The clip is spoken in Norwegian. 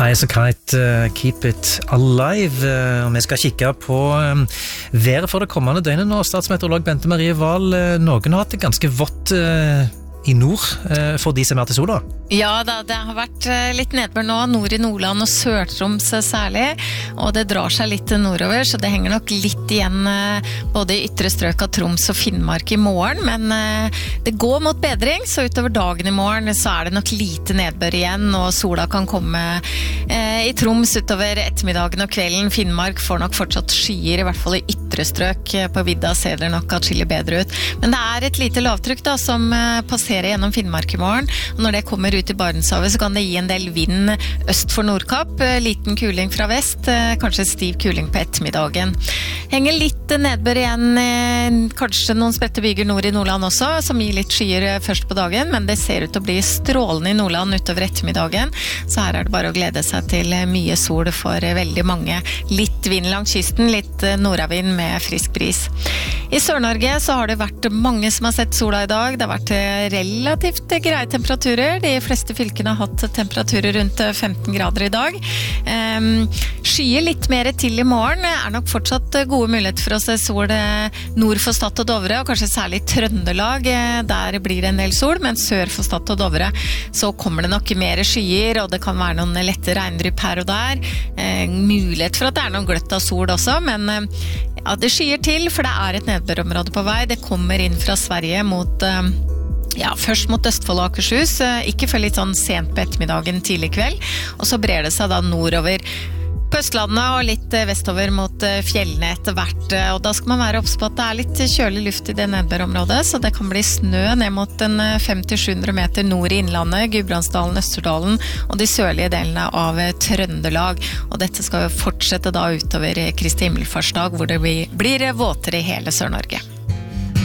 High as a kite, keep it alive. Og vi skal kikke på været for det kommende døgnet nå. Statsmeteorolog Bente Marie Wahl, noen har hatt det ganske vått i nord for de som til sola. Ja, det har vært litt nedbør nå, nord i Nordland og Sør-Troms særlig, og det drar seg litt nordover, så det henger nok litt igjen både i ytre strøk av Troms og Finnmark i morgen, men det går mot bedring, så utover dagen i morgen så det nok lite nedbør igjen, og sola kan komme i Troms utover ettermiddagen og kvelden. Finnmark får nok fortsatt skyer, i hvert fall i ytre strøk. På vidda ser det nok atskillig bedre ut. Men det et lite lavtrykk da, som passerer gjennom Finnmark i morgen, og når det kommer ut i Barentshavet så kan det gi en del vind øst for Nordkapp, liten kuling fra vest, kanskje stiv kuling på ettermiddagen. Henger litt nedbør igjen, kanskje noen spredte byger nord i Nordland også, som gir litt skyer først på dagen, men det ser ut til å bli strålende i Nordland utover ettermiddagen, så her det bare å glede seg til mye sol for veldig mange. Litt vind langs kysten, litt nordavind med frisk bris. I Sør-Norge så har det vært mange som har sett sola i dag. Det har vært relativt greie temperaturer. De fleste fylkene har hatt temperaturer rundt 15 grader i dag. Skyer litt mer til i morgen. Nok fortsatt gode muligheter for å se sol nord for Stad og Dovre, og kanskje særlig Trøndelag. Der blir det en del sol, men sør for Stad og Dovre så kommer det nok mer skyer, og det kan være noen lette regndrypp her og der. Mulighet for at det noen gløtt av sol også, men ja, det skyer til, for det et nedbørområde på vei. Det kommer inn fra Sverige mot først mot Østfold og Akershus, ikke før litt sånn sent på ettermiddagen, tidlig kveld, og så brer det seg da nordover på Østlandet og litt vestover mot fjellene etter hvert, og da skal man være obs på at det litt kjølig luft i det nedbørområdet, så det kan bli snø ned mot 500-700 meter nord i Innlandet, Gudbrandsdalen, Østerdalen og de sørlige delene av Trøndelag, og dette skal jo fortsette da utover Kristi himmelfartsdag, hvor det blir våtere i hele Sør-Norge.